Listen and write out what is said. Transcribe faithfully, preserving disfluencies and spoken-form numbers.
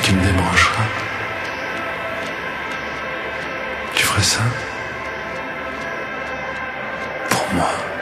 tu me débrancheras. Tu ferais ça pour moi.